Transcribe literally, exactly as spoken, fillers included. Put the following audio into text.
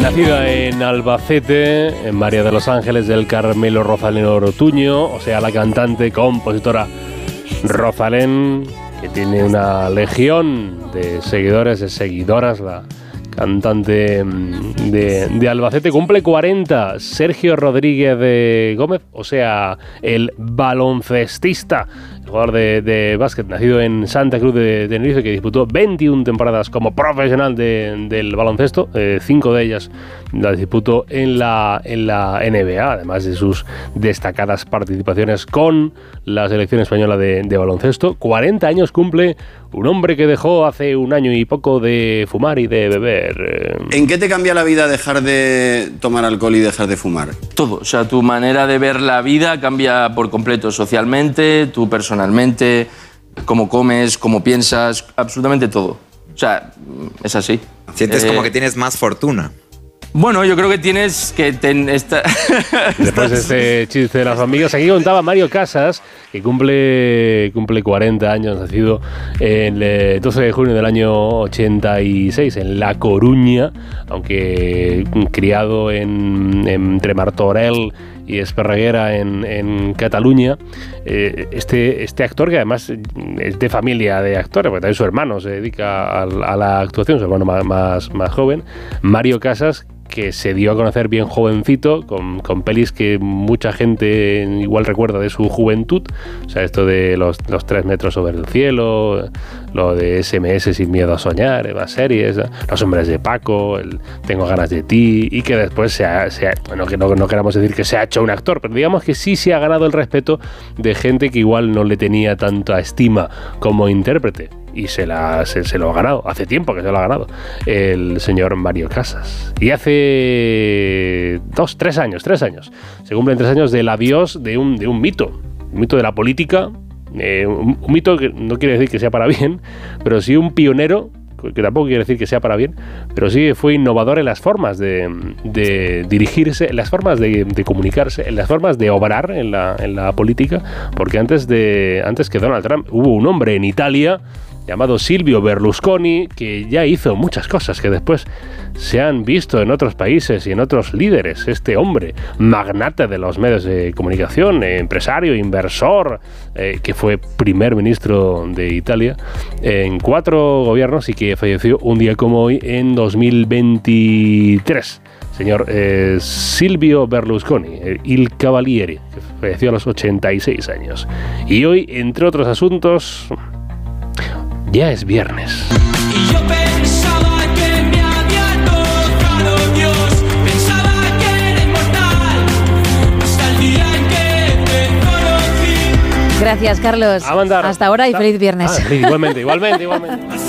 Nacida en Albacete, en María de los Ángeles del Carmelo Rosalén Ortuño, o sea, la cantante, compositora Rosalén, que tiene una legión de seguidores, de seguidoras, la cantante de, de Albacete, cumple cuarenta. Sergio Rodríguez de Gómez, o sea, el baloncestista, el jugador de, de básquet, nacido en Santa Cruz de Tenerife, que disputó veintiuna temporadas como profesional de, del baloncesto, eh, cinco de ellas las disputó en la, en la N B A, además de sus destacadas participaciones con la selección española de, de baloncesto. cuarenta años cumple un hombre que dejó hace un año y poco de fumar y de beber. ¿En qué te cambia la vida dejar de tomar alcohol y dejar de fumar? Todo, o sea, tu manera de ver la vida cambia por completo, socialmente, tú personalmente, cómo comes, cómo piensas, absolutamente todo. O sea, es así. Sientes eh, como que tienes más fortuna. Bueno, yo creo que tienes que... Ten, esta... Después de este chiste de las amigas, aquí contaba Mario Casas, que cumple, cumple cuarenta años, nacido el doce de junio del año ochenta y seis en La Coruña, aunque criado en, entre Martorell y Esparreguera en, en Cataluña. Eh, este, este actor, que además es de familia de actores, porque también su hermano se dedica a, a la actuación, su hermano más, más, más joven, Mario Casas, que se dio a conocer bien jovencito, con, con pelis que mucha gente igual recuerda de su juventud, o sea, esto de los, los tres metros sobre el cielo, lo de S M S sin miedo a soñar, más series, Los hombres de Paco, el Tengo ganas de ti, y que después se ha, se ha, bueno, que no, no queramos decir que se ha hecho un actor, pero digamos que sí se ha ganado el respeto de gente que igual no le tenía tanta estima como intérprete. Y se, la, se, se lo ha ganado, hace tiempo que se lo ha ganado, el señor Mario Casas. Y hace dos, tres años, tres años, se cumplen tres años del adiós de un, de un mito, un mito de la política, eh, un, un mito que no quiere decir que sea para bien, pero sí un pionero, que tampoco quiere decir que sea para bien, pero sí fue innovador en las formas de, de dirigirse, en las formas de, de comunicarse, en las formas de obrar en la, en la política, porque antes, de, antes que Donald Trump hubo un hombre en Italia llamado Silvio Berlusconi, que ya hizo muchas cosas que después se han visto en otros países y en otros líderes. Este hombre, magnate de los medios de comunicación, eh, empresario, inversor, eh, que fue primer ministro de Italia en cuatro gobiernos y que falleció un día como hoy en dos mil veintitrés. Señor eh, Silvio Berlusconi, eh, il Cavaliere, que falleció a los ochenta y seis años. Y hoy, entre otros asuntos, ya es viernes. Y yo pensaba que me había tocado Dios, pensaba que era inmortal, hasta el día en que te conocí. Gracias, Carlos. A mandar. Hasta ahora y feliz viernes. Ah, igualmente, igualmente, igualmente.